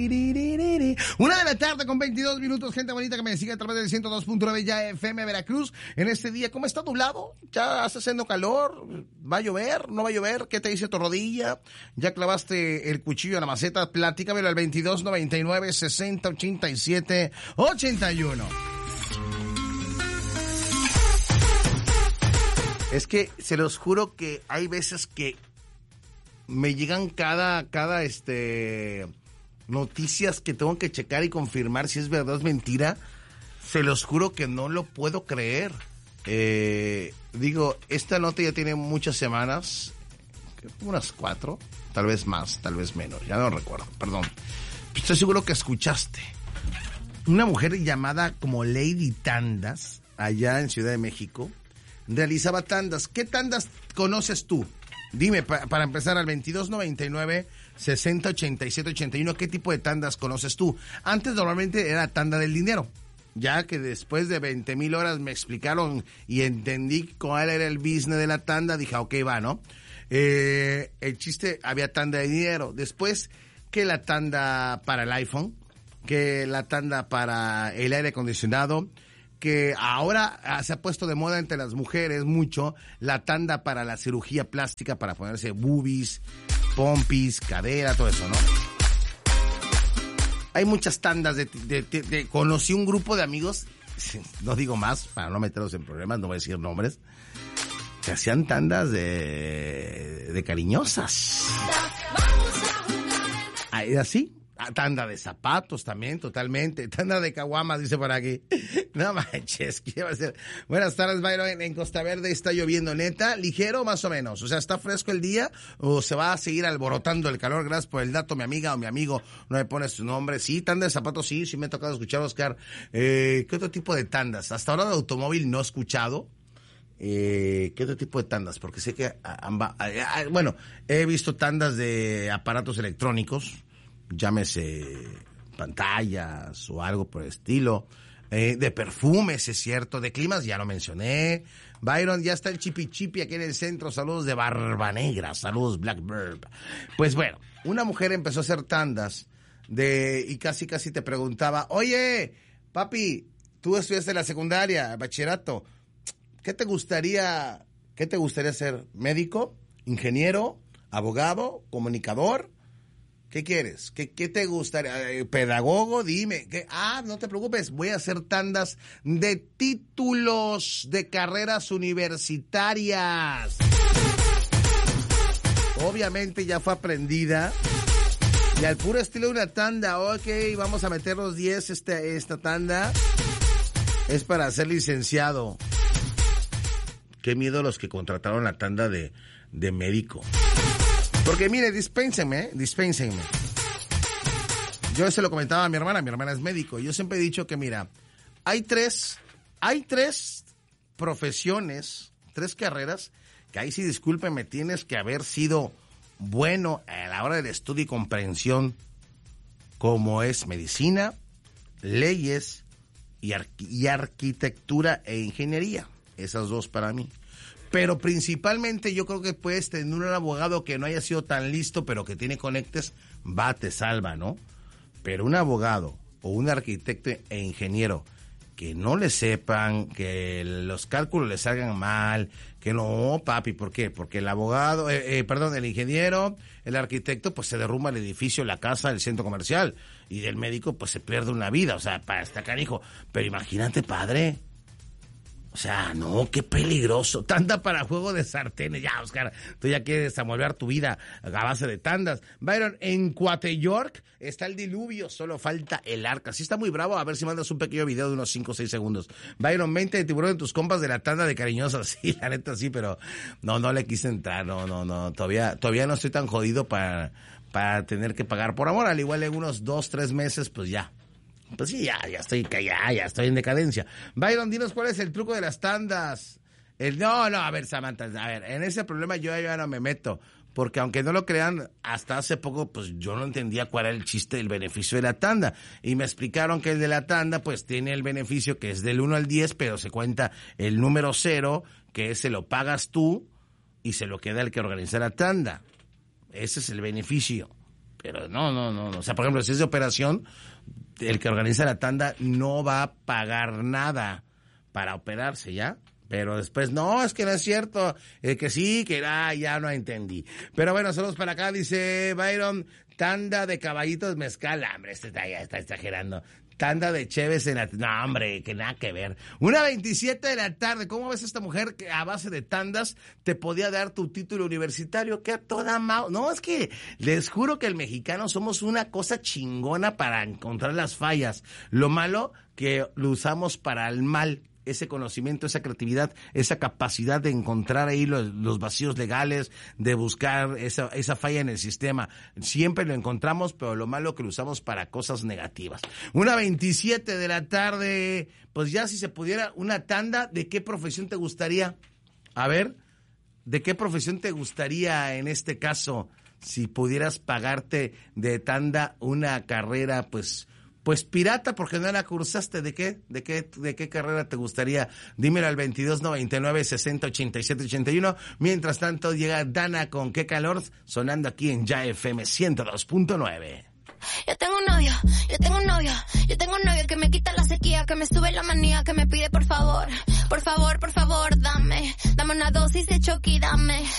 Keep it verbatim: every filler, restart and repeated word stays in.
Una de la tarde con veintidós minutos, gente bonita que me sigue a través del ciento dos punto nueve ya F M Veracruz. En este día, ¿cómo está nublado? ¿Ya está haciendo calor? ¿Va a llover? ¿No va a llover? ¿Qué te dice tu rodilla? ¿Ya clavaste el cuchillo en la maceta? Platícamelo al veintidós noventa y nueve sesenta ochenta y siete ochenta y uno. Es que se los juro que hay veces que me llegan cada, cada, este... noticias que tengo que checar y confirmar si es verdad o es mentira. Se los juro que no lo puedo creer. Eh, digo, esta nota ya tiene muchas semanas, unas cuatro, tal vez más, tal vez menos, ya no recuerdo, perdón. Estoy seguro que escuchaste. Una mujer llamada como Lady Tandas, allá en Ciudad de México, realizaba tandas. ¿Qué tandas conoces tú? Dime, pa- para empezar, al veintidós noventa y nueve sesenta ochenta y siete ochenta y uno, ¿qué tipo de tandas conoces tú? Antes normalmente era tanda del dinero, ya que después de veinte mil horas me explicaron y entendí cuál era el business de la tanda, dije, ok, va, ¿no? Eh, el chiste, había tanda de dinero. Después, que la tanda para el iPhone, que la tanda para el aire acondicionado, que ahora se ha puesto de moda entre las mujeres mucho la tanda para la cirugía plástica, para ponerse boobies, pompis, cadera, todo eso, ¿no? Hay muchas tandas de, de, de, de... Conocí un grupo de amigos, no digo más, para no meterlos en problemas, no voy a decir nombres, que hacían tandas de, de cariñosas. Ahí así. Tanda de zapatos también, totalmente. Tanda de caguamas, dice por aquí. No manches, ¿qué va a ser? Buenas tardes, Byron. En, en Costa Verde está lloviendo, neta. ¿Ligero más o menos? O sea, ¿está fresco el día o se va a seguir alborotando el calor? Gracias por el dato, mi amiga o mi amigo. No me pones tu nombre. Sí, tanda de zapatos, sí, sí me ha tocado escuchar, Oscar. Eh, ¿Qué otro tipo de tandas? Hasta ahora de automóvil no he escuchado. Eh, ¿Qué otro tipo de tandas? Porque sé que, amba, bueno, he visto tandas de aparatos electrónicos, llámese pantallas o algo por el estilo, eh, de perfumes, es cierto, de climas, ya lo mencioné. Byron, ya está el chipi chipi aquí en el centro, saludos de Barba Negra, saludos Blackbird. Pues bueno, una mujer empezó a hacer tandas de, y casi casi te preguntaba, oye, papi, tú estudiaste la secundaria, bachillerato, ¿qué te gustaría, qué te gustaría ser? ¿Médico? ¿Ingeniero? ¿Abogado? ¿Comunicador? ¿Qué quieres? ¿Qué, qué te gustaría? Eh, ¿Pedagogo? Dime. ¿Qué? Ah, no te preocupes, voy a hacer tandas de títulos de carreras universitarias. Obviamente ya fue aprendida. Y al puro estilo de una tanda, ok, vamos a meter los diez, este, esta tanda es para ser licenciado. Qué miedo los que contrataron la tanda de, de médico. Porque mire, dispénsenme, dispénsenme. Yo se lo comentaba a mi hermana, mi hermana es médico. Yo siempre he dicho que mira, hay tres, hay tres profesiones, tres carreras, que ahí sí, discúlpeme, tienes que haber sido bueno a la hora del estudio y comprensión, como es medicina, leyes y, ar- y arquitectura e ingeniería. Esas dos para mí. Pero principalmente yo creo que puedes tener un abogado que no haya sido tan listo, pero que tiene conectes, va, te salva, ¿no? Pero un abogado o un arquitecto e ingeniero que no le sepan, que los cálculos le salgan mal, que no, papi, ¿por qué? Porque el abogado, eh, eh, perdón, el ingeniero, el arquitecto, pues se derrumba el edificio, la casa, el centro comercial, y del médico, pues se pierde una vida, o sea, para estar canijo. Pero imagínate, padre. O sea, no, qué peligroso. Tanda para juego de sartenes. Ya, Oscar, tú ya quieres amolvar tu vida a base de tandas. Byron, en Cuateyork está el diluvio, solo falta el arca. Sí está muy bravo, a ver si mandas un pequeño video de unos cinco o seis segundos. Byron, mente de tiburón en tus compas de la tanda de cariñosas. Sí, la neta sí, pero no, no le quise entrar, no, no, no. Todavía, todavía no estoy tan jodido para, para tener que pagar por amor. Al igual en unos dos, tres meses, pues ya. Pues sí, ya, ya estoy, ya, ya estoy en decadencia. Byron, dinos cuál es el truco de las tandas. El, no, no, a ver, Samantha, a ver, en ese problema yo ya no me meto. Porque aunque no lo crean, hasta hace poco, pues yo no entendía cuál era el chiste del beneficio de la tanda. Y me explicaron que el de la tanda, pues tiene el beneficio que es del uno al diez, pero se cuenta el número cero, que se lo pagas tú y se lo queda el que organiza la tanda. Ese es el beneficio. pero no, no, no, no. O sea, por ejemplo, si es de operación, el que organiza la tanda no va a pagar nada para operarse, ¿ya? Pero después, no, es que no es cierto, eh, que sí, que ah, ya no entendí. Pero bueno, saludos para acá, dice Byron, tanda de caballitos mezcal, hombre, este está, ya está exagerando. Tanda de cheves en la... No, hombre, que nada que ver. Una veintisiete de la tarde, ¿cómo ves a esta mujer que a base de tandas te podía dar tu título universitario? Que a toda ma... No, es que les juro que el mexicano somos una cosa chingona para encontrar las fallas. Lo malo que lo usamos para el mal. Ese conocimiento, esa creatividad, esa capacidad de encontrar ahí los, los vacíos legales, de buscar esa, esa falla en el sistema. Siempre lo encontramos, pero lo malo que lo usamos para cosas negativas. Una veintisiete de la tarde, pues ya si se pudiera una tanda, ¿de qué profesión te gustaría? A ver, ¿de qué profesión te gustaría en este caso? Si pudieras pagarte de tanda una carrera, pues... Pues pirata, porque no la cursaste. ¿De qué? ¿De qué? ¿De qué carrera te gustaría? Dímelo al veintidós noventa y nueve sesenta ochenta y siete ochenta y uno. Mientras tanto llega Dana con Qué Calor, sonando aquí en Ya F M ciento dos punto nueve. Yo tengo un novio, yo tengo un novio, yo tengo un novio que me quita la sequía, que me sube la manía, que me pide por favor, por favor, por favor, dame, dame una dosis de Chucky, dame.